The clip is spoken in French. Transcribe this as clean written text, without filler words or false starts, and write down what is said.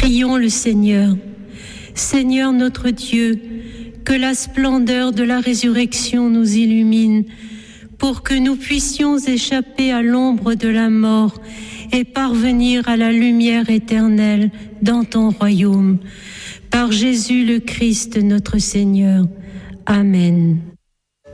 Prions le Seigneur. Seigneur notre Dieu, que la splendeur de la résurrection nous illumine, pour que nous puissions échapper à l'ombre de la mort et parvenir à la lumière éternelle dans ton royaume. Par Jésus le Christ notre Seigneur. Amen.